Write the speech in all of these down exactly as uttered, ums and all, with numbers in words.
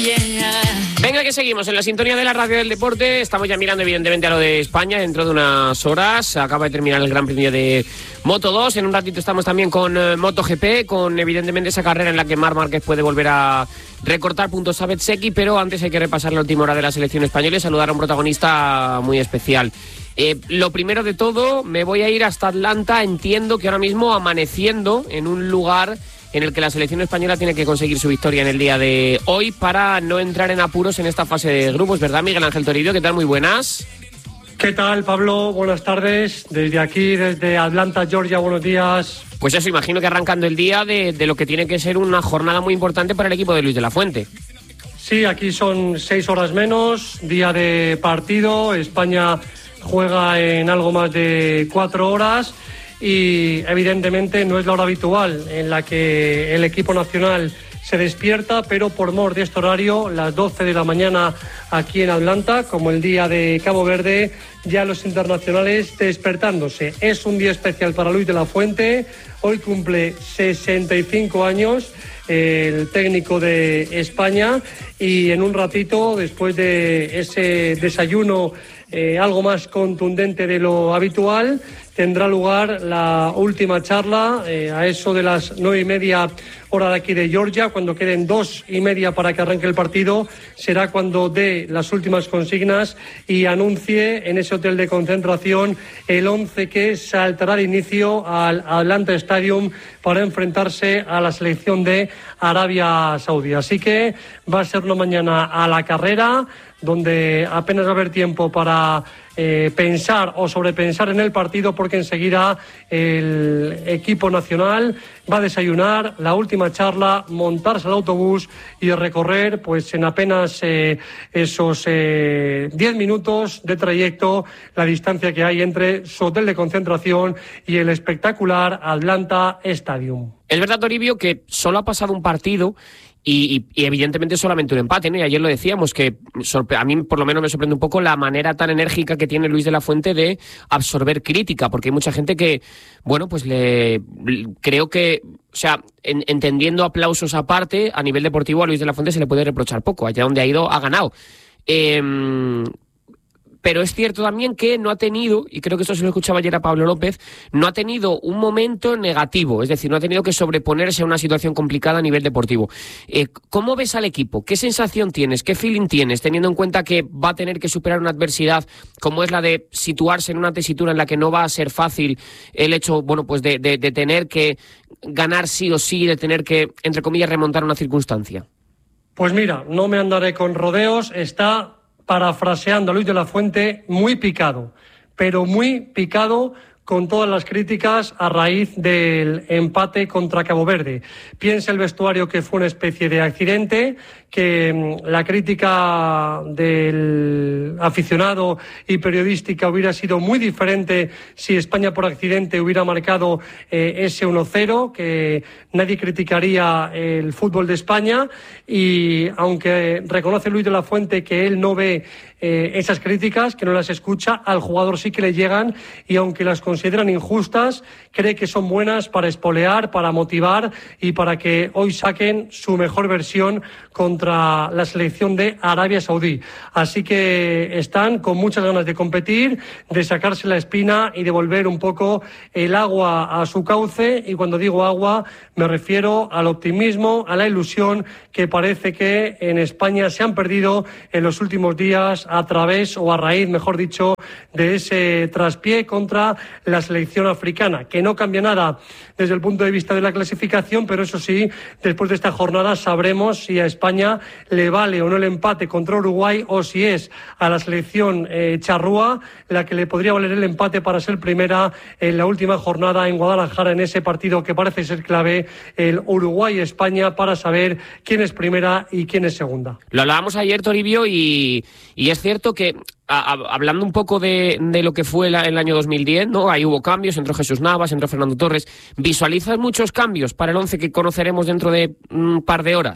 Venga, que seguimos en la sintonía de la radio del deporte. Estamos ya mirando evidentemente a lo de España dentro de unas horas. Acaba de terminar el Gran Premio de Moto dos. En un ratito estamos también con eh, MotoGP, con evidentemente esa carrera en la que Marc Márquez puede volver a recortar puntos a Bezzecchi, pero antes hay que repasar la última hora de la selección española y saludar a un protagonista muy especial. Eh, lo primero de todo, me voy a ir hasta Atlanta. Entiendo que ahora mismo amaneciendo en un lugar en el que la selección española tiene que conseguir su victoria en el día de hoy para no entrar en apuros en esta fase de grupos, ¿verdad, Miguel Ángel Toribio? ¿Qué tal? Muy buenas. ¿Qué tal, Pablo? Buenas tardes. Desde aquí, desde Atlanta, Georgia, buenos días. Pues eso, imagino que arrancando el día de, de lo que tiene que ser una jornada muy importante para el equipo de Luis de la Fuente. Sí, aquí son seis horas menos, día de partido. España juega en algo más de cuatro horas. Y evidentemente no es la hora habitual en la que el equipo nacional se despierta, pero por mor de este horario, las doce de la mañana aquí en Atlanta, como el día de Cabo Verde, ya los internacionales despertándose. Es un día especial para Luis de la Fuente. Hoy cumple sesenta y cinco años el técnico de España y en un ratito, después de ese desayuno eh, algo más contundente de lo habitual, tendrá lugar la última charla eh, a eso de las nueve y media hora de aquí de Georgia. Cuando queden dos y media para que arranque el partido, será cuando dé las últimas consignas y anuncie en ese hotel de concentración el once que saltará de inicio al Atlanta Stadium para enfrentarse a la selección de Arabia Saudí. Así que va a ser una mañana a la carrera, donde apenas va a haber tiempo para eh, pensar o sobrepensar en el partido, porque enseguida el equipo nacional va a desayunar, la última charla, montarse al autobús y recorrer pues en apenas eh, esos eh, diez minutos de trayecto la distancia que hay entre su hotel de concentración y el espectacular Atlanta Stadium. Es verdad, Toribio, que solo ha pasado un partido Y, y, y evidentemente solamente un empate, ¿no? Y ayer lo decíamos, que sorpre- a mí por lo menos me sorprende un poco la manera tan enérgica que tiene Luis de la Fuente de absorber crítica, porque hay mucha gente que, bueno, pues le creo que, o sea, en, entendiendo aplausos aparte, a nivel deportivo a Luis de la Fuente se le puede reprochar poco. Allá donde ha ido, ha ganado. Eh, Pero es cierto también que no ha tenido, y creo que esto se lo escuchaba ayer a Pablo López, no ha tenido un momento negativo, es decir, no ha tenido que sobreponerse a una situación complicada a nivel deportivo. Eh, ¿Cómo ves al equipo? ¿Qué sensación tienes? ¿Qué feeling tienes? Teniendo en cuenta que va a tener que superar una adversidad como es la de situarse en una tesitura en la que no va a ser fácil el hecho, bueno, pues de, de, de tener que ganar sí o sí, de tener que, entre comillas, remontar una circunstancia. Pues mira, no me andaré con rodeos, está, parafraseando a Luis de la Fuente, muy picado, pero muy picado con todas las críticas a raíz del empate contra Cabo Verde. Piensa el vestuario que fue una especie de accidente, que la crítica del aficionado y periodística hubiera sido muy diferente si España por accidente hubiera marcado eh, ese uno cero, que nadie criticaría el fútbol de España, y aunque reconoce Luis de la Fuente que él no ve eh, esas críticas, que no las escucha, al jugador sí que le llegan, y aunque las consideran injustas, cree que son buenas para espolear, para motivar y para que hoy saquen su mejor versión contra la selección de Arabia Saudí. Así que están con muchas ganas de competir, de sacarse la espina y de volver un poco el agua a su cauce, y cuando digo agua me refiero al optimismo, a la ilusión que parece que en España se han perdido en los últimos días a través, o a raíz, mejor dicho, de ese traspié contra la selección africana, que no cambia nada desde el punto de vista de la clasificación, pero eso sí, después de esta jornada sabremos si a España le vale o no el empate contra Uruguay, o si es a la selección eh, charrúa la que le podría valer el empate para ser primera en la última jornada en Guadalajara, en ese partido que parece ser clave, el Uruguay-España, para saber quién es primera y quién es segunda. Lo hablábamos ayer, Toribio, y, y es cierto que A, a, hablando un poco de, de lo que fue la, el año dos mil diez, ¿no? Ahí hubo cambios, entró Jesús Navas, entró Fernando Torres. ¿Visualizas muchos cambios para el once que conoceremos dentro de un par de horas?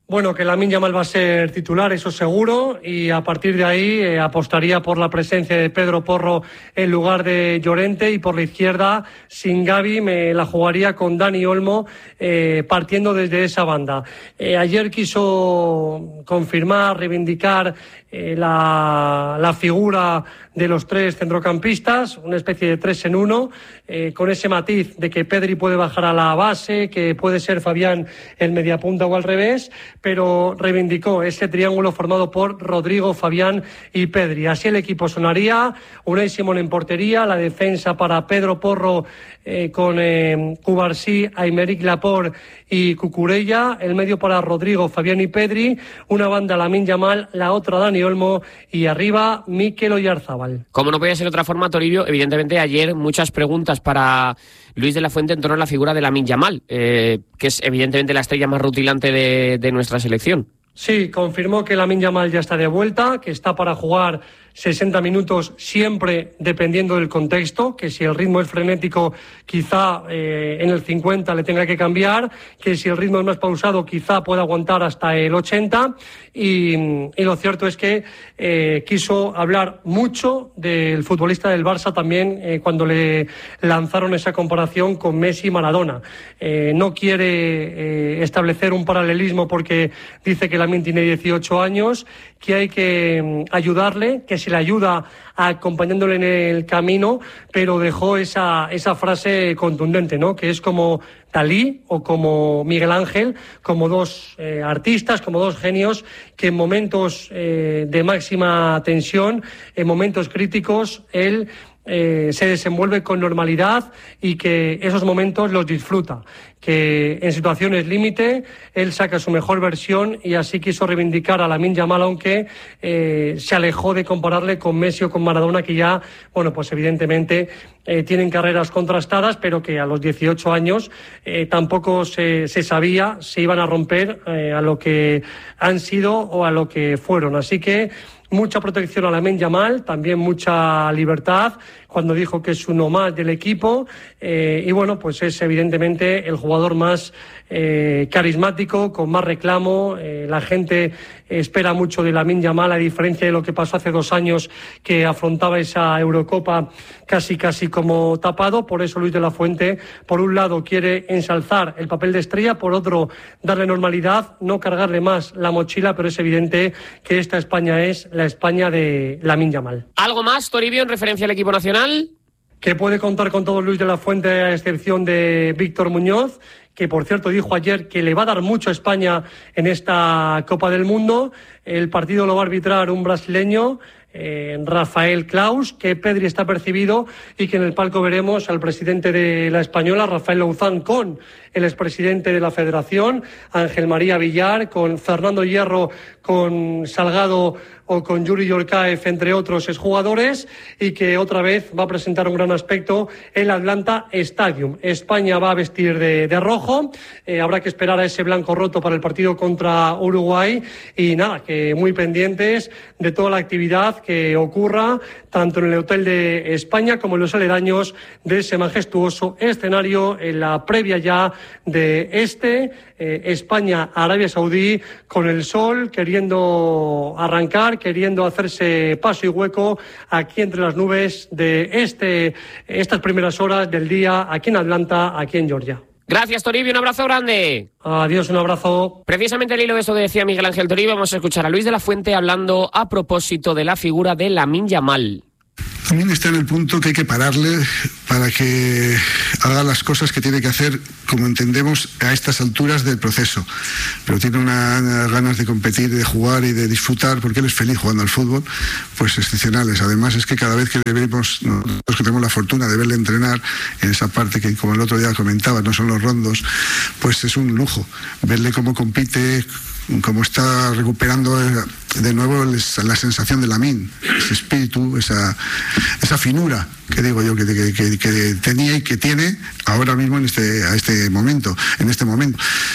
Bueno, que Lamine Yamal va a ser titular, eso seguro, y a partir de ahí eh, apostaría por la presencia de Pedro Porro en lugar de Llorente, y por la izquierda, sin Gavi, me la jugaría con Dani Olmo eh, partiendo desde esa banda. Eh, ayer quiso confirmar, reivindicar eh, la, la figura de los tres centrocampistas, una especie de tres en uno, eh, con ese matiz de que Pedri puede bajar a la base, que puede ser Fabián el mediapunta o al revés, pero reivindicó ese triángulo formado por Rodrigo, Fabián y Pedri. Así el equipo sonaría: Unai Simón en portería, la defensa para Pedro Porro eh, con eh, Cubarsí, Aymeric Laporte y Cucurella, el medio para Rodrigo, Fabián y Pedri, una banda Lamine Yamal, la otra Dani Olmo y arriba Mikel Oyarzabal. Como no podía ser de otra forma, Toribio, evidentemente ayer muchas preguntas para Luis de la Fuente en torno a la figura de Lamine Yamal, eh, que es evidentemente la estrella más rutilante de, de nuestra selección. Sí, confirmó que Lamine Yamal ya está de vuelta, que está para jugar sesenta minutos siempre dependiendo del contexto, que si el ritmo es frenético quizá eh, en el cincuenta le tenga que cambiar, que si el ritmo es más pausado quizá pueda aguantar hasta el ochenta, y, y lo cierto es que eh, quiso hablar mucho del futbolista del Barça también eh, cuando le lanzaron esa comparación con Messi y Maradona. Eh, no quiere eh, establecer un paralelismo porque dice que Lamine tiene dieciocho años, que hay que mm, ayudarle, que se le ayuda acompañándole en el camino, pero dejó esa, esa frase contundente, ¿no? Que es como Dalí o como Miguel Ángel, como dos eh, artistas, como dos genios que en momentos eh, de máxima tensión, en momentos críticos, él Eh, se desenvuelve con normalidad y que esos momentos los disfruta, que en situaciones límite él saca su mejor versión, y así quiso reivindicar a Lamine Yamal, aunque eh, se alejó de compararle con Messi o con Maradona, que ya, bueno, pues evidentemente eh, tienen carreras contrastadas, pero que a los dieciocho años eh, tampoco se, se sabía si iban a romper eh, a lo que han sido o a lo que fueron. Así que mucha protección a Lamine Yamal, también mucha libertad cuando dijo que es uno más del equipo, eh, y bueno, pues es evidentemente el jugador más eh, carismático, con más reclamo. Eh, la gente espera mucho de Lamine Yamal, a diferencia de lo que pasó hace dos años, que afrontaba esa Eurocopa casi casi como tapado. Por eso Luis de la Fuente, por un lado, quiere ensalzar el papel de estrella, por otro, darle normalidad, no cargarle más la mochila, pero es evidente que esta España es la España de Lamine Yamal. ¿Algo más, Toribio, en referencia al equipo nacional? Que puede contar con todo Luis de la Fuente, a excepción de Víctor Muñoz, que por cierto dijo ayer que le va a dar mucho a España en esta Copa del Mundo. El partido lo va a arbitrar un brasileño, eh, Rafael Claus, que Pedri está percibido, y que en el palco veremos al presidente de la Española, Rafael Louzán, con el expresidente de la Federación, Ángel María Villar, con Fernando Hierro, con Salgado o con Yuri Yorkaev, entre otros exjugadores, y que otra vez va a presentar un gran aspecto el Atlanta Stadium. España va a vestir de, de rojo, eh, habrá que esperar a ese blanco roto para el partido contra Uruguay, y nada, que muy pendientes de toda la actividad que ocurra, tanto en el Hotel de España como en los aledaños de ese majestuoso escenario, en la previa ya de este eh, España-Arabia Saudí, con el sol queriendo arrancar, queriendo hacerse paso y hueco aquí entre las nubes de este estas primeras horas del día aquí en Atlanta, aquí en Georgia. Gracias, Toribio, un abrazo grande. Adiós, un abrazo. Precisamente al hilo de eso que decía Miguel Ángel Toribio, vamos a escuchar a Luis de la Fuente hablando a propósito de la figura de Lamine Yamal. También está en el punto que hay que pararle para que haga las cosas que tiene que hacer, como entendemos, a estas alturas del proceso. Pero tiene unas una ganas de competir, de jugar y de disfrutar, porque él es feliz jugando al fútbol, pues excepcionales. Además es que cada vez que le vemos, nosotros que tenemos la fortuna de verle entrenar en esa parte que, como el otro día comentaba, no son los rondos, pues es un lujo verle cómo compite, cómo está recuperando de nuevo la sensación de Lamine, ese espíritu, esa, esa finura que digo yo que, que, que, que tenía y que tiene ahora mismo en este, a este momento, en este momento.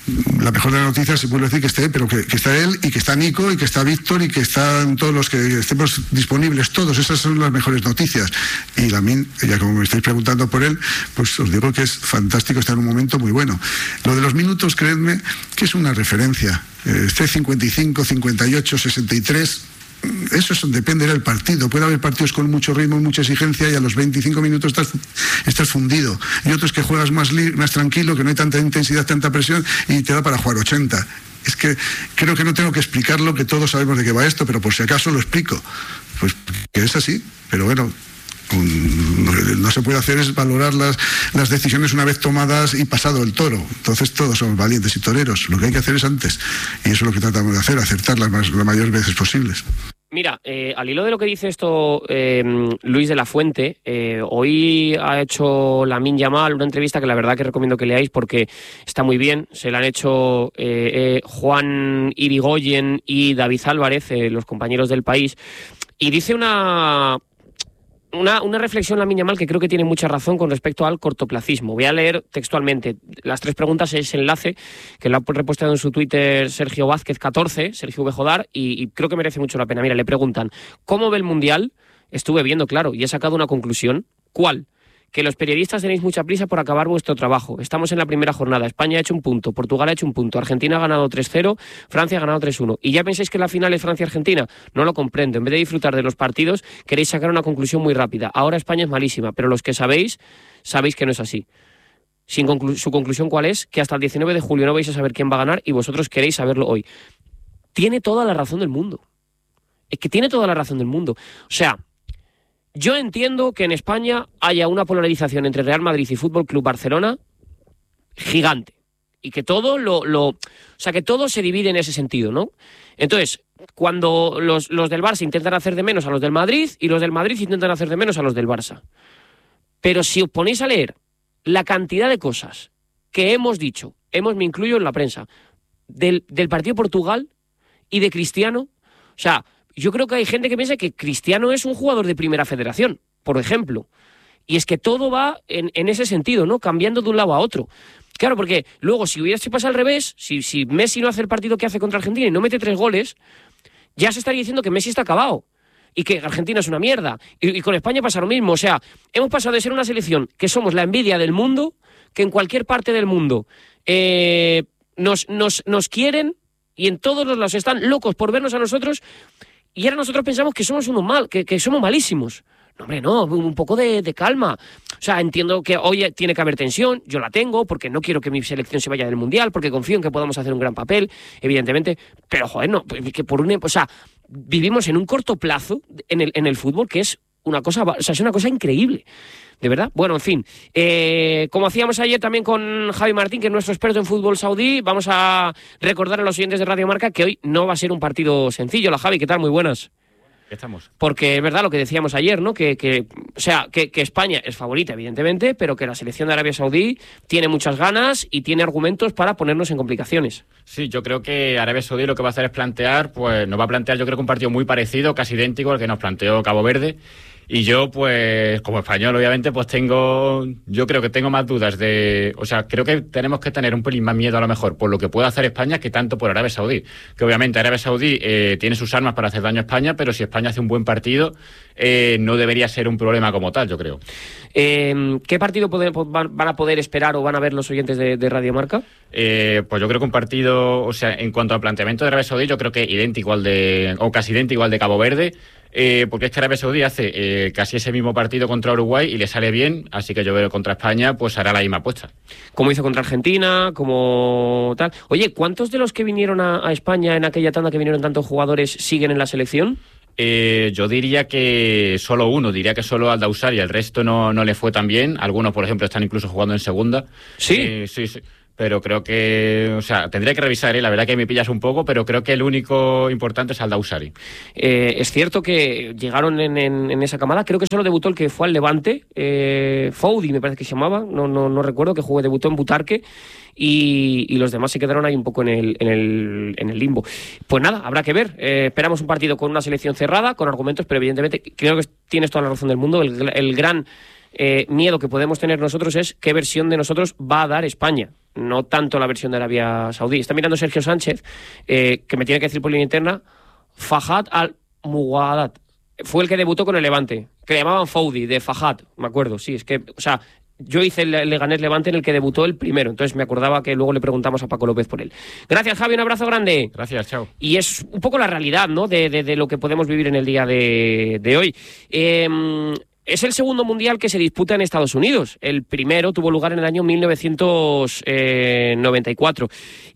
la mejor de las noticias, se puede decir que esté, pero que, que está él y que está Nico y que está Víctor y que están todos los que estemos disponibles, todos. Esas son las mejores noticias. Y Lamine, ya como me estáis preguntando por él, pues os digo que es fantástico, está en un momento muy bueno. Lo de los minutos, creedme, que es una referencia. Eh, esté cincuenta y cinco, cincuenta y ocho, sesenta y tres... Eso es, depende del partido. Puede haber partidos con mucho ritmo y mucha exigencia y a los veinticinco minutos estás, estás fundido. Y otros que juegas más, li, más tranquilo, que no hay tanta intensidad, tanta presión y te da para jugar ochenta. Es que creo que no tengo que explicarlo, que todos sabemos de qué va esto, pero por si acaso lo explico. Pues que es así, pero bueno, no se puede hacer es valorar las, las decisiones una vez tomadas y pasado el toro. Entonces todos somos valientes y toreros. Lo que hay que hacer es antes. Y eso es lo que tratamos de hacer, acertar las, más, las mayores veces posibles. Mira, eh, al hilo de lo que dice esto eh, Luis de la Fuente, eh, hoy ha hecho Lamine Yamal una entrevista que la verdad que recomiendo que leáis porque está muy bien. Se la han hecho eh, eh, Juan Irigoyen y David Álvarez, eh, los compañeros del País, y dice una... Una, una reflexión, Lamine Yamal, que creo que tiene mucha razón con respecto al cortoplacismo. Voy a leer textualmente las tres preguntas, ese enlace, que lo ha reposteado en su Twitter Sergio Vázquez catorce, Sergio Bejodar, y, y creo que merece mucho la pena. Mira, le preguntan, ¿cómo ve el Mundial? Estuve viendo, claro, y he sacado una conclusión. ¿Cuál? Que los periodistas tenéis mucha prisa por acabar vuestro trabajo. Estamos en la primera jornada. España ha hecho un punto, Portugal ha hecho un punto, Argentina ha ganado tres cero, Francia ha ganado tres uno. ¿Y ya pensáis que la final es Francia-Argentina? No lo comprendo. En vez de disfrutar de los partidos, queréis sacar una conclusión muy rápida. Ahora España es malísima, pero los que sabéis, sabéis que no es así. Sin conclu- su conclusión, ¿cuál es? Que hasta el diecinueve de julio no vais a saber quién va a ganar y vosotros queréis saberlo hoy. Tiene toda la razón del mundo. Es que tiene toda la razón del mundo. O sea... Yo entiendo que en España haya una polarización entre Real Madrid y Fútbol Club Barcelona gigante y que todo lo, lo, o sea, que todo se divide en ese sentido, ¿no? Entonces, cuando los, los del Barça intentan hacer de menos a los del Madrid y los del Madrid intentan hacer de menos a los del Barça. Pero si os ponéis a leer la cantidad de cosas que hemos dicho, hemos, me incluyo en la prensa, del, del partido de Portugal y de Cristiano, o sea... Yo creo que hay gente que piensa que Cristiano es un jugador de primera federación, por ejemplo. Y es que todo va en, en ese sentido, ¿no? Cambiando de un lado a otro. Claro, porque luego si hubiera pasado al revés, si, si Messi no hace el partido que hace contra Argentina y no mete tres goles, ya se estaría diciendo que Messi está acabado y que Argentina es una mierda. Y, y con España pasa lo mismo. O sea, hemos pasado de ser una selección que somos la envidia del mundo, que en cualquier parte del mundo eh, nos, nos, nos quieren y en todos los lados están locos por vernos a nosotros. Y ahora nosotros pensamos que somos unos mal, que, que somos malísimos. No, hombre, no, un poco de, de calma. O sea, entiendo que hoy tiene que haber tensión, yo la tengo, porque no quiero que mi selección se vaya del Mundial, porque confío en que podamos hacer un gran papel, evidentemente. Pero, joder, no, que por un... O sea, vivimos en un corto plazo en el, en el fútbol que es una cosa, o sea, es una cosa increíble. De verdad. Bueno, en fin, eh, como hacíamos ayer también con Javi Martín, que es nuestro experto en fútbol saudí, vamos a recordar a los oyentes de Radio Marca que hoy no va a ser un partido sencillo. La Javi, ¿qué tal? Muy buenas. Estamos. Porque es verdad lo que decíamos ayer, ¿no? Que, que o sea, que, que España es favorita, evidentemente, pero que la selección de Arabia Saudí tiene muchas ganas y tiene argumentos para ponernos en complicaciones. Sí, yo creo que Arabia Saudí lo que va a hacer es plantear, pues nos va a plantear yo creo que un partido muy parecido, casi idéntico al que nos planteó Cabo Verde. Y yo, pues, como español, obviamente, pues tengo, yo creo que tengo más dudas de, o sea, creo que tenemos que tener un pelín más miedo a lo mejor por lo que pueda hacer España que tanto por Arabia Saudí. Que obviamente Arabia Saudí eh, tiene sus armas para hacer daño a España, pero si España hace un buen partido, eh, no debería ser un problema como tal, yo creo. Eh, ¿Qué partido poder, van a poder esperar o van a ver los oyentes de, de Radio Marca? Eh, pues yo creo que un partido, o sea, en cuanto al planteamiento de Arabia Saudí, yo creo que idéntico al de, o casi idéntico al de Cabo Verde. Eh, porque es que Arabia Saudí hace eh, casi ese mismo partido contra Uruguay y le sale bien, así que yo veo contra España pues hará la misma apuesta. Como hizo contra Argentina, como tal. Oye, ¿cuántos de los que vinieron a, a España en aquella tanda que vinieron tantos jugadores siguen en la selección? Eh, yo diría que solo uno, diría que solo Aldausari, el resto no, no le fue tan bien. Algunos, por ejemplo, están incluso jugando en segunda. Sí, eh, sí, sí. Pero creo que, o sea, tendría que revisar, ¿eh? La verdad que me pillas un poco, pero creo que el único importante es Aldausari. Eh, es cierto que llegaron en, en, en esa camada, creo que solo debutó el que fue al Levante, eh, Foudi me parece que se llamaba, no, no, no recuerdo, que jugó, debutó en Butarque, y, y los demás se quedaron ahí un poco en el, en el, en el limbo. Pues nada, habrá que ver, eh, esperamos un partido con una selección cerrada, con argumentos, pero evidentemente creo que tienes toda la razón del mundo, el, el gran... Eh, miedo que podemos tener nosotros es qué versión de nosotros va a dar España. no tanto la versión de Arabia Saudí. Está mirando Sergio Sánchez, eh, que me tiene que decir por línea interna, Fahad Al-Muwadat. Fue el que debutó con el Levante, que le llamaban Foudi, de Fahad, me acuerdo, sí, es que, o sea, yo hice el Leganés Levante en el que debutó el primero, entonces me acordaba que luego le preguntamos a Paco López por él. Gracias, Javi, un abrazo grande. Gracias, chao. Y es un poco la realidad, ¿no?, de, de, de lo que podemos vivir en el día de, de hoy. Eh, Es el segundo mundial que se disputa en Estados Unidos. El primero tuvo lugar en el año mil novecientos noventa y cuatro.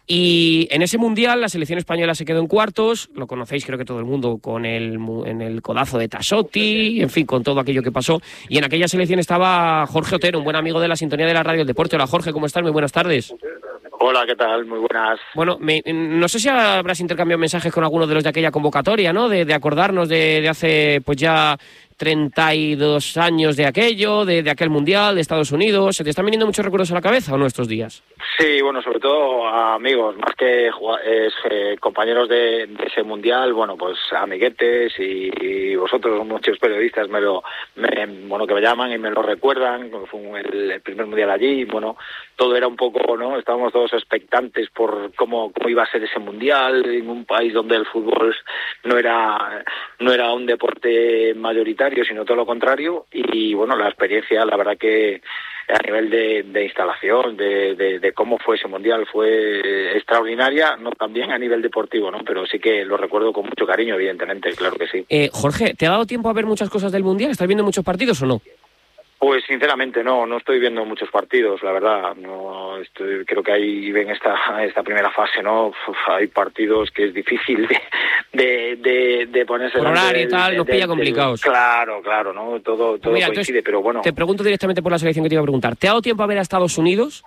Y en ese mundial la selección española se quedó en cuartos. Lo conocéis, creo que todo el mundo, con el, en el codazo de Tassotti, en fin, con todo aquello que pasó. Y en aquella selección estaba Jorge Otero, un buen amigo de la sintonía de la radio del deporte. Hola, Jorge, ¿cómo estás? Muy buenas tardes. Hola, ¿qué tal? Muy buenas. Bueno, me, no sé si habrás intercambiado mensajes con algunos de los de aquella convocatoria, ¿no? De, de acordarnos de, de hace, pues ya treinta y dos años de aquello, de, de aquel mundial de Estados Unidos. ¿Se te están viniendo muchos recuerdos a la cabeza o no estos días? Sí, bueno, sobre todo a amigos, más que es, eh, compañeros de, de ese mundial, bueno, pues amiguetes y, y vosotros, muchos periodistas, me lo, me, bueno, que me llaman y me lo recuerdan. Fue un, el, el primer mundial allí, bueno, todo era un poco, ¿no? Estábamos todos expectantes por cómo, cómo iba a ser ese mundial en un país donde el fútbol no era, no era un deporte mayoritario, sino todo lo contrario. Y bueno, la experiencia, la verdad que a nivel de, de instalación, de, de, de cómo fue ese mundial, fue extraordinaria, no también a nivel deportivo, ¿no? Pero sí que lo recuerdo con mucho cariño, evidentemente, claro que sí. Eh, Jorge, ¿te ha dado tiempo a ver muchas cosas del mundial? ¿Estás viendo muchos partidos o no? Pues sinceramente no, no estoy viendo muchos partidos, la verdad. No estoy, creo que ahí en esta esta primera fase, ¿no? Uf, hay partidos que es difícil de de, de, de ponerse por horario y tal, de, nos de, pilla de, complicados. Claro, claro, ¿no? Todo, todo Mira, coincide, pero bueno. Te pregunto directamente por la selección que te iba a preguntar. ¿Te ha dado tiempo a ver a Estados Unidos?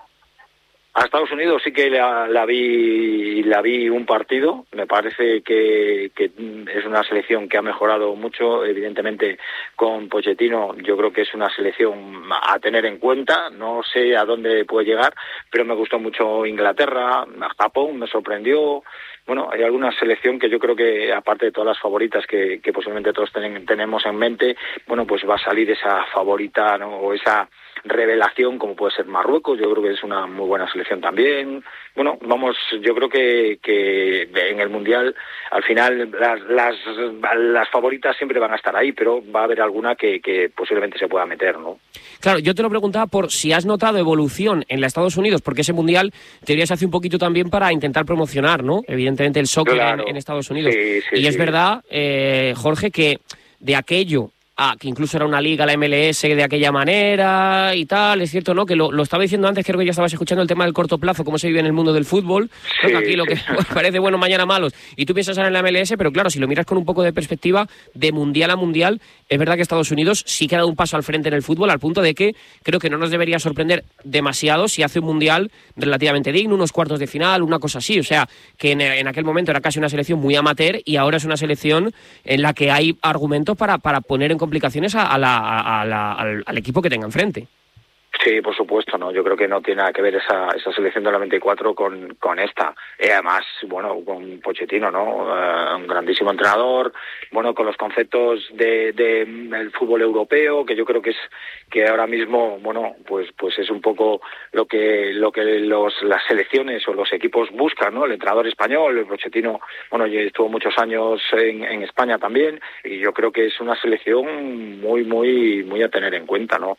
A Estados Unidos sí que la, la vi la vi un partido. Me parece que, que es una selección que ha mejorado mucho. Evidentemente, con Pochettino yo creo que es una selección a tener en cuenta. No sé a dónde puede llegar, pero me gustó mucho Inglaterra, Japón me sorprendió. Bueno, hay alguna selección que yo creo que, aparte de todas las favoritas que, que posiblemente todos ten, tenemos en mente, bueno, pues va a salir esa favorita, ¿no? O esa revelación como puede ser Marruecos. Yo creo que es una muy buena selección también. Bueno, vamos, yo creo que, que en el Mundial al final las, las las favoritas siempre van a estar ahí, pero va a haber alguna que, que posiblemente se pueda meter, ¿no? Claro, yo te lo preguntaba por si has notado evolución en los Estados Unidos, porque ese Mundial teoría se hace un poquito también para intentar promocionar, ¿no? Evidentemente el soccer claro. en, en Estados Unidos. Sí, sí, y es sí. verdad, eh, Jorge, que de aquello Ah, que incluso era una liga, la M L S, de aquella manera y tal, es cierto, ¿no? Que lo, lo estaba diciendo antes, creo que ya estabas escuchando el tema del corto plazo, cómo se vive en el mundo del fútbol. Sí, ¿no? Que aquí lo que sí. parece bueno, mañana malos. Y tú piensas ahora en la M L S, pero claro, si lo miras con un poco de perspectiva, de mundial a mundial, es verdad que Estados Unidos sí que ha dado un paso al frente en el fútbol, al punto de que creo que no nos debería sorprender demasiado si hace un mundial relativamente digno, unos cuartos de final, una cosa así. O sea, que en, en aquel momento era casi una selección muy amateur y ahora es una selección en la que hay argumentos para, para poner en complicaciones a, a la A, a la, al, al equipo que tenga enfrente. Sí, por supuesto, ¿no? Yo creo que no tiene nada que ver esa, esa selección del noventa y cuatro con, con esta. Y además, bueno, con Pochettino, ¿no? Uh, un grandísimo entrenador, bueno, con los conceptos de, de el fútbol europeo, que yo creo que es que ahora mismo, bueno, pues pues es un poco lo que lo que los las selecciones o los equipos buscan, ¿no? El entrenador español, el Pochettino, bueno, estuvo muchos años en, en España también, y yo creo que es una selección muy, muy, muy a tener en cuenta, ¿no?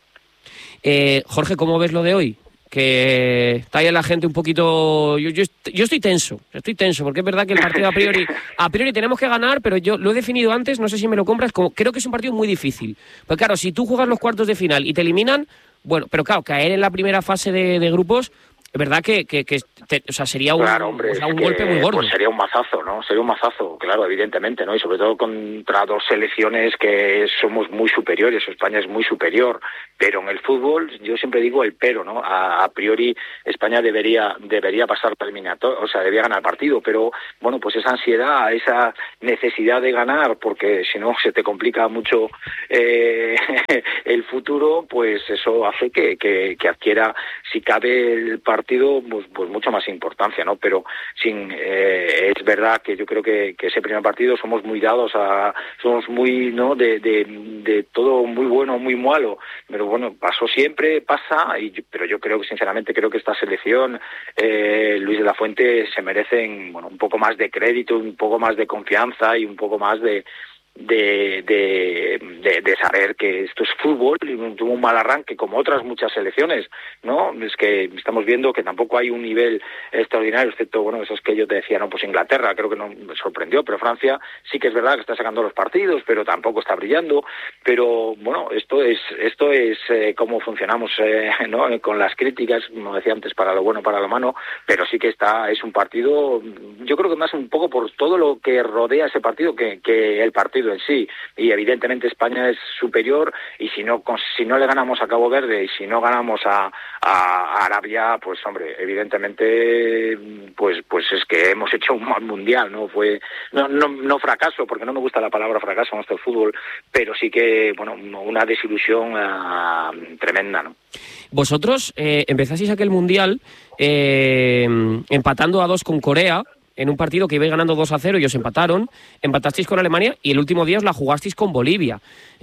Eh, Jorge, ¿cómo ves lo de hoy? Que está ahí la gente un poquito... Yo, yo, yo estoy tenso, estoy tenso, porque es verdad que el partido a priori a priori tenemos que ganar, pero yo lo he definido antes, no sé si me lo compras, como creo que es un partido muy difícil. Pues claro, si tú juegas los cuartos de final y te eliminan, bueno, pero claro, caer en la primera fase de, de grupos... Es verdad que, que, que te, o sea, sería un, claro, hombre, o sea, un que, golpe muy gordo. Pues sería un mazazo, ¿no? Sería un mazazo, claro, evidentemente, ¿no? Y sobre todo contra dos selecciones que somos muy superiores, España es muy superior, pero en el fútbol, yo siempre digo el pero, ¿no? A, a priori, España debería debería pasar la eliminatoria, o sea, debería ganar el partido, pero, bueno, pues esa ansiedad, esa necesidad de ganar, porque si no se te complica mucho eh, el futuro, pues eso hace que, que, que adquiera, si cabe, el partido partido pues, pues mucho más importancia, ¿no? Pero sin eh, es verdad que yo creo que, que ese primer partido somos muy dados a, somos muy, ¿no? De, de, de todo muy bueno, muy malo, pero bueno, pasó siempre, pasa, y pero yo creo que sinceramente creo que esta selección, eh, Luis de la Fuente, se merecen, bueno, un poco más de crédito, un poco más de confianza y un poco más de De, de, de, de saber que esto es fútbol y tuvo un mal arranque como otras muchas selecciones, ¿no? Es que estamos viendo que tampoco hay un nivel extraordinario, excepto, bueno, eso es que yo te decía, no, pues Inglaterra creo que no me sorprendió, pero Francia sí que es verdad que está sacando los partidos, pero tampoco está brillando, pero bueno, esto es esto es eh, cómo funcionamos, eh, ¿no? Con las críticas, como decía antes, para lo bueno, para lo malo, pero sí que está, es un partido, yo creo que más un poco por todo lo que rodea ese partido que, que el partido en sí, y evidentemente España es superior, y si no si no le ganamos a Cabo Verde y si no ganamos a, a, a Arabia, pues hombre, evidentemente pues pues es que hemos hecho un mal mundial, no fue no no no fracaso, porque no me gusta la palabra fracaso en nuestro fútbol, pero sí que bueno, una desilusión uh, tremenda, ¿no? Vosotros eh, empezasteis aquel mundial eh, empatando a dos con Corea, en un partido que ibais ganando dos a cero y os empataron, empatasteis con Alemania y el último día os la jugasteis con Bolivia.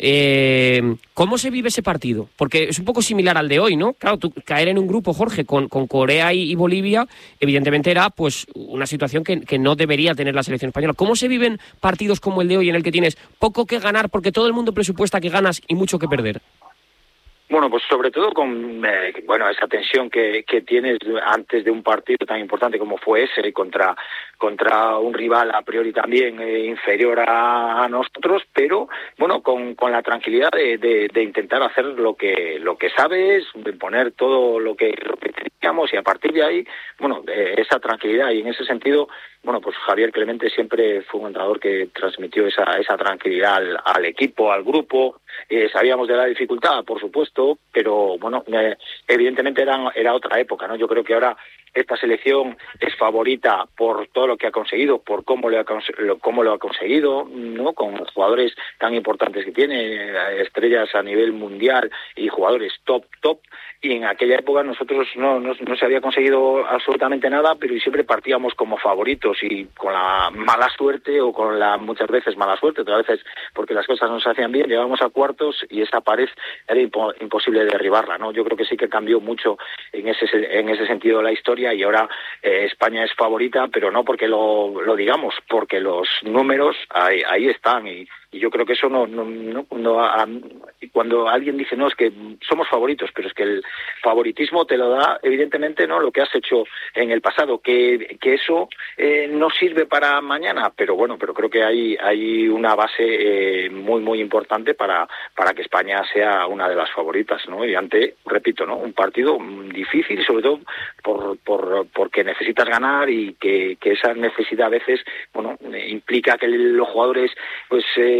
Eh, ¿Cómo se vive ese partido? Porque es un poco similar al de hoy, ¿no? Claro, tú, caer en un grupo, Jorge, con, con Corea y, y Bolivia, evidentemente era pues una situación que, que no debería tener la selección española. ¿Cómo se viven partidos como el de hoy en el que tienes poco que ganar porque todo el mundo presupuesta que ganas y mucho que perder? Bueno, pues sobre todo con eh, bueno esa tensión que, que tienes antes de un partido tan importante como fue ese contra contra un rival a priori también eh, inferior a, a nosotros, pero bueno, con, con la tranquilidad de, de, de intentar hacer lo que lo que sabes, de poner todo lo que lo que teníamos, y a partir de ahí, bueno, eh, esa tranquilidad, y en ese sentido, bueno, pues Javier Clemente siempre fue un entrenador que transmitió esa esa tranquilidad al, al equipo, al grupo. Eh, sabíamos de la dificultad, por supuesto, pero bueno, eh, evidentemente era, era otra época, ¿no? Yo creo que ahora esta selección es favorita por todo lo que ha conseguido, por cómo lo ha, cómo lo ha conseguido, ¿no? Con jugadores tan importantes que tiene, estrellas a nivel mundial y jugadores top, top. Y en aquella época nosotros no, no, no se había conseguido absolutamente nada, pero siempre partíamos como favoritos, y con la mala suerte, o con la muchas veces mala suerte, otras veces porque las cosas no se hacían bien, llegábamos a cuartos y esa pared era impo- imposible derribarla, ¿no? Yo creo que sí que cambió mucho en ese en ese sentido la historia, y ahora eh, España es favorita, pero no porque lo, lo digamos, porque los números ahí, ahí están, y Y yo creo que eso no, no, no cuando, a, cuando alguien dice no, es que somos favoritos, pero es que el favoritismo te lo da evidentemente no lo que has hecho en el pasado, que, que eso eh, no sirve para mañana, pero bueno, pero creo que hay, hay una base eh, muy muy importante para, para que España sea una de las favoritas, ¿no? Y ante, repito, ¿no? Un partido difícil, sobre todo por, por porque necesitas ganar, y que, que esa necesidad a veces, bueno, implica que los jugadores pues eh,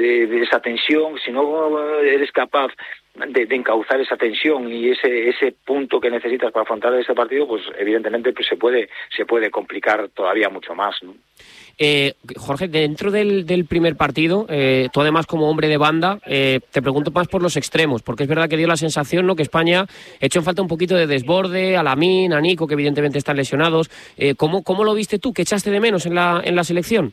esa tensión, si no eres capaz de, de encauzar esa tensión y ese ese punto que necesitas para afrontar ese partido, pues evidentemente pues se puede se puede complicar todavía mucho más, ¿no? Eh, Jorge, dentro del, del primer partido, eh, tú además como hombre de banda, eh, te pregunto más por los extremos, porque es verdad que dio la sensación, ¿no?, que España echó en falta un poquito de desborde, a Lamine, a Nico, que evidentemente están lesionados. Eh, ¿cómo, ¿Cómo lo viste tú? ¿Qué echaste de menos en la, en la selección?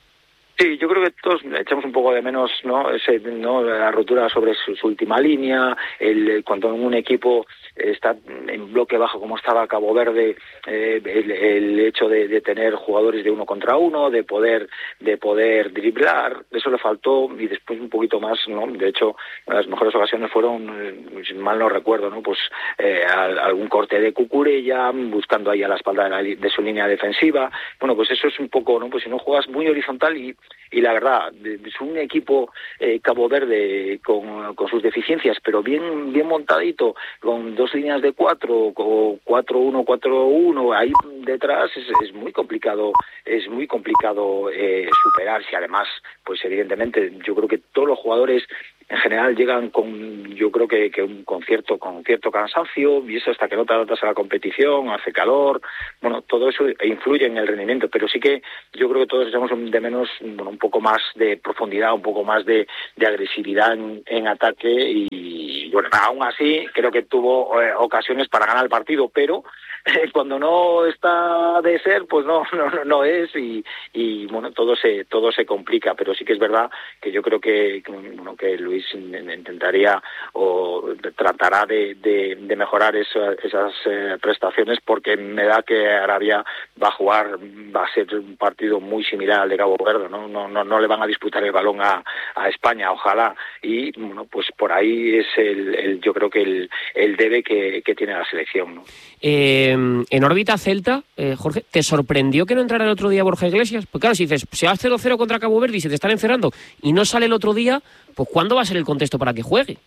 Sí, yo creo que todos echamos un poco de menos, ¿no? Ese, ¿no? La rotura sobre su, su última línea, el, cuando un equipo está en bloque bajo como estaba Cabo Verde, eh, el, el hecho de, de tener jugadores de uno contra uno, de poder de poder driblar, eso le faltó, y después un poquito más, ¿no? De hecho, las mejores ocasiones fueron, si mal no recuerdo, ¿no? Pues eh, algún corte de Cucurella, buscando ahí a la espalda de, la, de su línea defensiva. Bueno, pues eso es un poco, ¿no? Pues si no juegas muy horizontal, y y la verdad, es un equipo eh, Cabo Verde con, con sus deficiencias, pero bien bien montadito, con dos líneas de cuatro, o cuatro uno, cuatro uno, ahí detrás es, es muy complicado, es muy complicado eh, superar, si además, pues evidentemente, yo creo que todos los jugadores en general llegan con, yo creo que, que un, con, cierto, con cierto cansancio, y eso hasta que no te adaptas a la competición, hace calor, bueno, todo eso influye en el rendimiento, pero sí que yo creo que todos echamos de menos, bueno, un poco más de profundidad, un poco más de, de agresividad en, en ataque, y bueno, aún así creo que tuvo eh, ocasiones para ganar el partido, pero eh, cuando no está de ser, pues no no, no es, y, y bueno, todo se todo se complica, pero sí que es verdad que yo creo que, que bueno, que Luis intentaría o tratará de, de, de mejorar eso, esas eh, prestaciones, porque me da que Arabia va a jugar, va a ser un partido muy similar al de Cabo Verde, no no no, no le van a disputar el balón a, a España, ojalá, y bueno, pues por ahí es el, el yo creo que el, el debe que, que tiene la selección, ¿no? Eh, en órbita Celta, eh, Jorge, ¿te sorprendió que no entrara el otro día Borja Iglesias? Pues claro, si dices, si vas cero cero contra Cabo Verde y se te están encerrando y no sale el otro día, pues ¿cuándo va a ser el contexto para que juegue?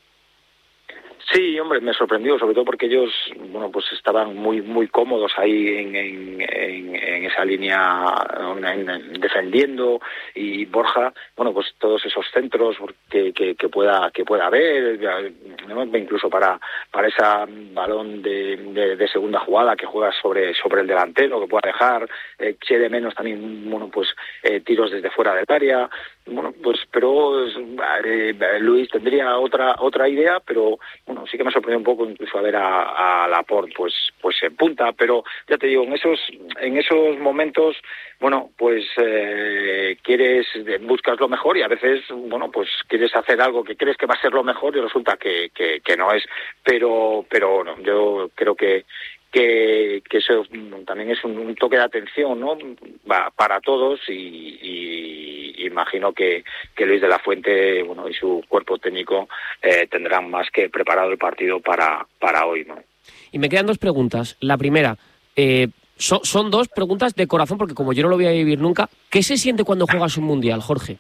Sí, hombre, me sorprendió, sobre todo porque ellos, bueno, pues estaban muy muy cómodos ahí en, en, en, en esa línea en, en, defendiendo, y Borja, bueno, pues todos esos centros que, que, que pueda que pueda haber, ¿no? Incluso para para esa balón de, de, de segunda jugada que juega sobre sobre el delantero, que pueda dejar, eh, eché de menos también, bueno, pues eh, tiros desde fuera del área. Bueno, pues pero eh, Luis tendría otra otra idea, pero bueno, sí que me sorprendió un poco incluso a ver a, a Laporte pues pues en punta, pero ya te digo, en esos en esos momentos, bueno, pues eh, quieres buscas lo mejor, y a veces, bueno, pues quieres hacer algo que crees que va a ser lo mejor y resulta que que, que no es, pero pero no, yo creo que que, que eso también es un, un toque de atención, ¿no? Va, para todos, y, y imagino que, que Luis de la Fuente, bueno, y su cuerpo técnico eh, tendrán más que preparado el partido para, para hoy, ¿no? Y me quedan dos preguntas. La primera, eh, so, son dos preguntas de corazón, porque como yo no lo voy a vivir nunca, ¿qué se siente cuando juegas un mundial, Jorge?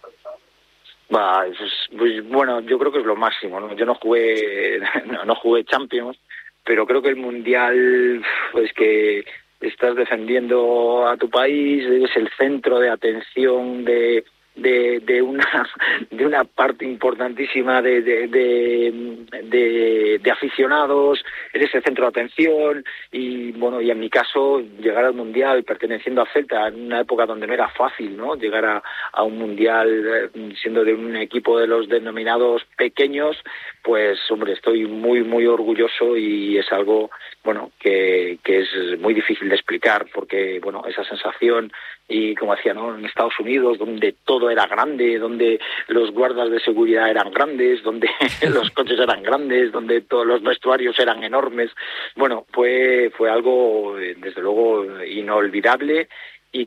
Va, pues, pues, bueno, yo creo que es lo máximo, ¿no? Yo no jugué, no, no jugué Champions, pero creo que el Mundial, pues que estás defendiendo a tu país, eres el centro de atención de de, de una de una parte importantísima de de, de, de de aficionados, eres el centro de atención, y bueno, y en mi caso llegar al Mundial perteneciendo a Celta en una época donde no era fácil, ¿no? Llegar a, a un Mundial eh, siendo de un equipo de los denominados pequeños, pues hombre, estoy muy muy orgulloso, y es algo, bueno, que, que es muy difícil de explicar, porque bueno, esa sensación, y como decía, ¿no? En Estados Unidos, donde todo era grande, donde los guardas de seguridad eran grandes, donde los coches eran grandes, donde todos los vestuarios eran enormes, bueno, fue fue algo desde luego inolvidable, y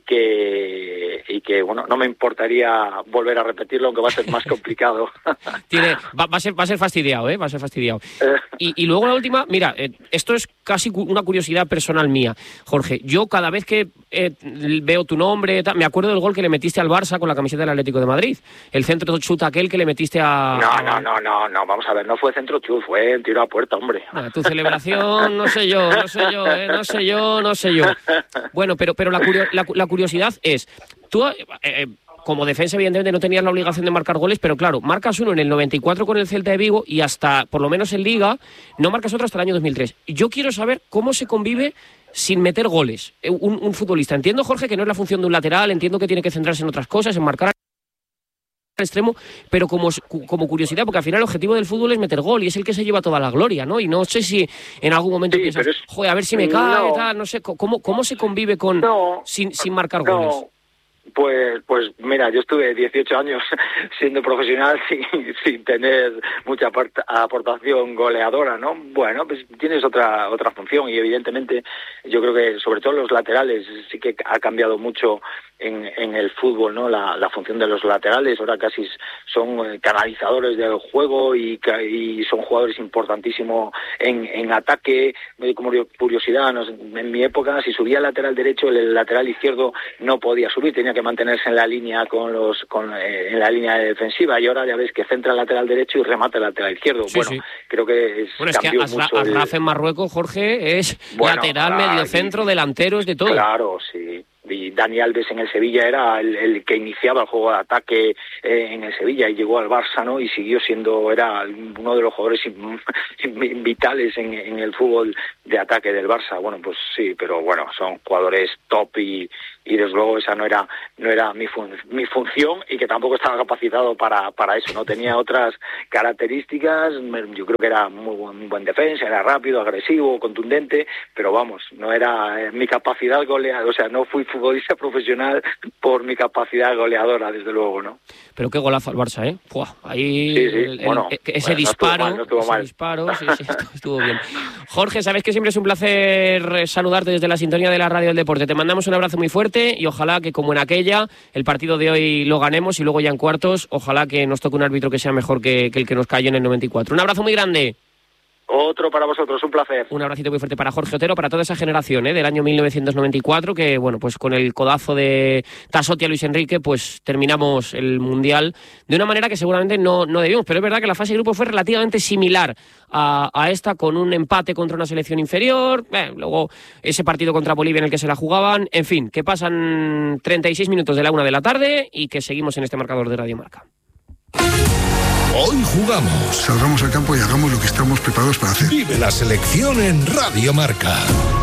que y que bueno, no me importaría volver a repetirlo, aunque va a ser más complicado. Tiene, va, va a ser va a ser fastidiado, ¿eh? Va a ser fastidiado. Y, y luego la última, mira, eh, esto es casi una curiosidad personal mía, Jorge. Yo cada vez que eh, veo tu nombre, me acuerdo del gol que le metiste al Barça con la camiseta del Atlético de Madrid, el centro chut aquel que le metiste a... No, a... no, no, no, no, vamos a ver, no fue centro chut, fue en tiro a puerta, hombre. Ah, tu celebración, no sé yo, no sé yo, eh, no sé yo, no sé yo. Bueno, pero, pero la, curio, la, la curiosidad es, tú... Eh, eh, como defensa, evidentemente, no tenías la obligación de marcar goles, pero claro, marcas uno en el noventa y cuatro con el Celta de Vigo, y hasta, por lo menos en Liga, no marcas otro hasta el año dos mil tres. Yo quiero saber cómo se convive sin meter goles un, un futbolista. Entiendo, Jorge, que no es la función de un lateral, entiendo que tiene que centrarse en otras cosas, en marcar al extremo, pero como, como curiosidad, porque al final el objetivo del fútbol es meter gol, y es el que se lleva toda la gloria, ¿no? Y no sé si en algún momento sí, piensas, es... joder, a ver si me cae, no, tal, no sé, ¿cómo, cómo se convive con no, sin, sin marcar no. goles? Pues, pues mira, yo estuve dieciocho años siendo profesional sin, sin tener mucha aportación goleadora, ¿no? Bueno, pues tienes otra otra función, y evidentemente yo creo que sobre todo los laterales sí que ha cambiado mucho en, en el fútbol, ¿no? La, la función de los laterales ahora casi son canalizadores del juego, y, y son jugadores importantísimos en, en ataque. Como curiosidad, no sé, en mi época, si subía el lateral derecho, el lateral izquierdo no podía subir, tenía que mantenerse en la línea con los con eh, en la línea defensiva, y ahora ya ves que centra el lateral derecho y remata el lateral izquierdo. Sí, bueno, sí. Creo que es, bueno, es cambió que Asra, mucho. Asraf el... en Marruecos, Jorge, es bueno, lateral, claro, mediocentro, delantero, es de todo. Claro, sí. y Dani Alves en el Sevilla era el, el que iniciaba el juego de ataque eh, en el Sevilla y llegó al Barça, ¿no? Y siguió siendo, era uno de los jugadores vitales en, en el fútbol de ataque del Barça. Bueno, pues sí, pero bueno, son jugadores top y, y desde luego esa no era no era mi, fun, mi función y que tampoco estaba capacitado para, para eso, ¿no? Tenía otras características, yo creo que era muy buen, muy buen defensa, era rápido, agresivo, contundente, pero vamos, no era eh, mi capacidad goleadora, o sea, no fui futbolista profesional por mi capacidad goleadora, desde luego, ¿no? Pero qué golazo al Barça, ¿eh? Puah, ahí sí, sí. El, el, bueno, ese bueno, disparo, no estuvo mal, no estuvo ese mal. disparo, sí, sí, estuvo, estuvo bien. Jorge, sabes que siempre es un placer saludarte desde la sintonía de la Radio del Deporte. Te mandamos un abrazo muy fuerte y ojalá que, como en aquella, el partido de hoy lo ganemos y luego ya en cuartos, ojalá que nos toque un árbitro que sea mejor que, que el que nos cayó en el noventa y cuatro. Un abrazo muy grande. Otro para vosotros, un placer. Un abracito muy fuerte para Jorge Otero, para toda esa generación ¿eh? del año mil novecientos noventa y cuatro, que bueno, pues con el codazo de Tassotti a Luis Enrique, pues terminamos el Mundial de una manera que seguramente no, no debimos, pero es verdad que la fase de grupo fue relativamente similar a, a esta, con un empate contra una selección inferior, eh, luego ese partido contra Bolivia en el que se la jugaban, en fin, que pasan treinta y seis minutos de la una de la tarde y que seguimos en este marcador de Radio Marca. Hoy jugamos. Salgamos al campo y hagamos lo que estamos preparados para hacer. Vive la selección en Radio Marca.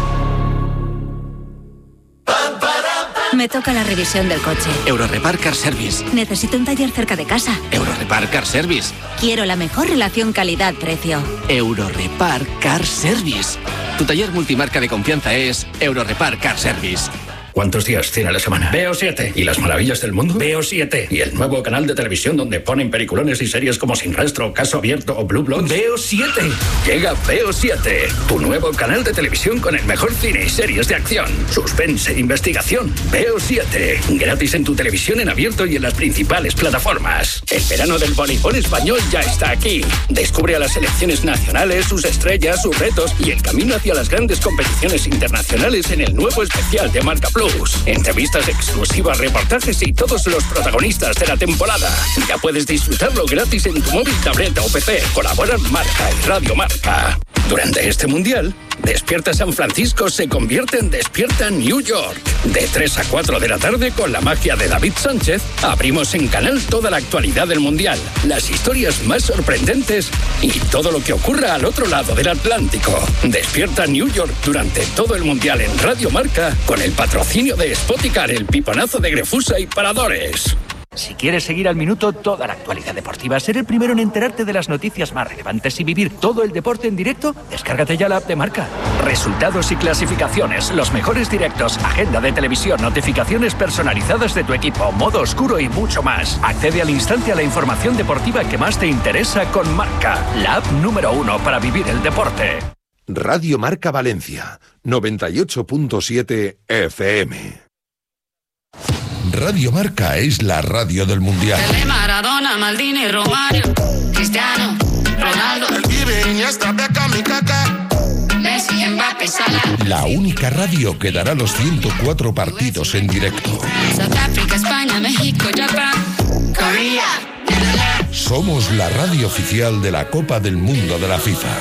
Me toca la revisión del coche. Eurorepar Car Service. Necesito un taller cerca de casa. Eurorepar Car Service. Quiero la mejor relación calidad-precio. Eurorepar Car Service. Tu taller multimarca de confianza es Eurorepar Car Service. ¿Cuántos días tiene la semana? Veo siete. ¿Y las maravillas del mundo? Veo siete. ¿Y el nuevo canal de televisión donde ponen peliculones y series como Sin Rastro, Caso Abierto o Blue Bloods? Veo siete. Llega Veo siete, tu nuevo canal de televisión con el mejor cine y series de acción, suspense, investigación. Veo siete. Gratis en tu televisión en abierto y en las principales plataformas. El verano del voleibol español ya está aquí. Descubre a las selecciones nacionales, sus estrellas, sus retos y el camino hacia las grandes competiciones internacionales en el nuevo especial de Marca Plus. Entrevistas exclusivas, reportajes y todos los protagonistas de la temporada. Ya puedes disfrutarlo gratis en tu móvil, tableta o P C. Colaboran Marca y Radio Marca. Durante este Mundial, Despierta San Francisco se convierte en Despierta New York. De tres a cuatro de la tarde, con la magia de David Sánchez, abrimos en Canal toda la actualidad del Mundial, las historias más sorprendentes y todo lo que ocurra al otro lado del Atlántico. Despierta New York durante todo el Mundial en Radio Marca, con el patrocinio de Spoticar, el piponazo de Grefusa y Paradores. Si quieres seguir al minuto toda la actualidad deportiva, ser el primero en enterarte de las noticias más relevantes y vivir todo el deporte en directo, descárgate ya la app de Marca. Resultados y clasificaciones, los mejores directos, agenda de televisión, notificaciones personalizadas de tu equipo, modo oscuro y mucho más. Accede al instante a la información deportiva que más te interesa con Marca, la app número uno para vivir el deporte. Radio Marca Valencia, noventa y ocho punto siete F M. Radio Marca es la radio del Mundial. Maradona, Maldini, Romario, Cristiano, Ronaldo, el Pibe, Iniesta, Beckham y Kaká, Messi, Mbappé, Salah. La única radio que dará los ciento cuatro partidos en directo. South Africa, España, México, Japón, Corea, Netherlands. Somos la radio oficial de la Copa del Mundo de la FIFA.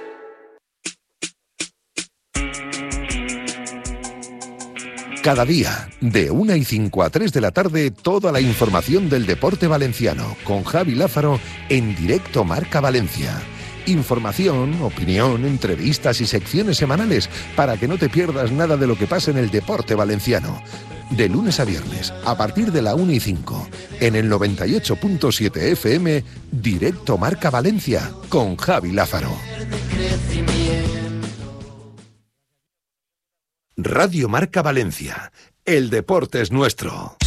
Cada día, de una y cinco a tres de la tarde, toda la información del deporte valenciano, con Javi Lázaro, en directo Marca Valencia. Información, opinión, entrevistas y secciones semanales, para que no te pierdas nada de lo que pasa en el deporte valenciano. De lunes a viernes, a partir de la una y cinco, en el noventa y ocho punto siete F M, directo Marca Valencia, con Javi Lázaro. Radio Marca Valencia. El deporte es nuestro.